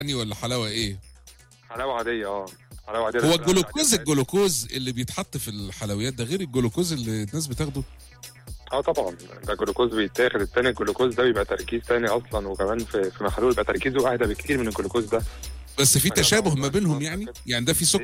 ولا حلاوه ايه؟ حلاوه عاديه، حلاوه عاديه. هو الجلوكوز اللي بيتحط في الحلويات ده غير الجلوكوز اللي الناس بتاخده؟ طبعا ده جلوكوز بيتاخد. التاني الجلوكوز ده بيبقى تركيز تاني اصلا، وكمان في محلول بيبقى تركيزه اهدى بكتير من الجلوكوز ده. بس في فده تشابه طبعاً ما بينهم بيبقى يعني كده. ده في سكر